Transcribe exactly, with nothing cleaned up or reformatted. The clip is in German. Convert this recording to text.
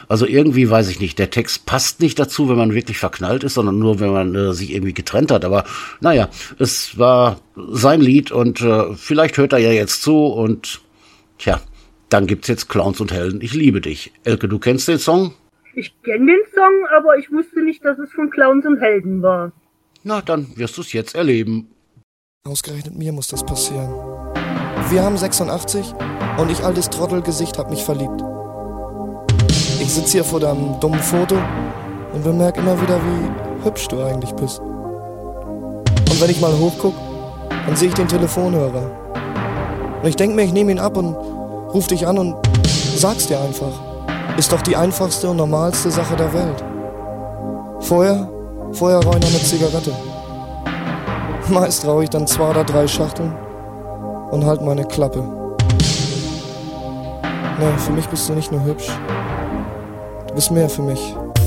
Also irgendwie weiß ich nicht, der Text passt nicht dazu, wenn man wirklich verknallt ist, sondern nur, wenn man äh, sich irgendwie getrennt hat. Aber naja, es war sein Lied und äh, vielleicht hört er ja jetzt zu und tja, dann gibt's jetzt Clowns und Helden. Ich liebe dich. Elke, du kennst den Song? Ich kenne den Song, aber ich wusste nicht, dass es von Clowns und Helden war. Na, dann wirst du es jetzt erleben. Ausgerechnet mir muss das passieren. Wir haben sechsundachtzig und ich, altes Trottelgesicht, hab mich verliebt. Ich sitze hier vor deinem dummen Foto und bemerke immer wieder, wie hübsch du eigentlich bist. Und wenn ich mal hochguck, dann sehe ich den Telefonhörer. Und ich denk mir, ich nehme ihn ab und ruf dich an und sag's dir einfach. Ist doch die einfachste und normalste Sache der Welt. Vorher, vorher rauche ich noch eine Zigarette. Meist rauche ich dann zwei oder drei Schachteln und halt meine Klappe. Nee, für mich bist du nicht nur hübsch. Du bist mehr für mich.